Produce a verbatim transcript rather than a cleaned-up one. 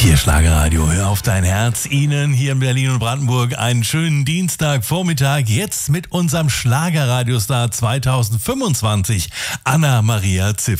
Hier Schlagerradio, hör auf dein Herz. Ihnen hier in Berlin und Brandenburg einen schönen Dienstagvormittag. Jetzt mit unserem Schlagerradiostar zweitausendfünfundzwanzig, Anna-Maria Zipf.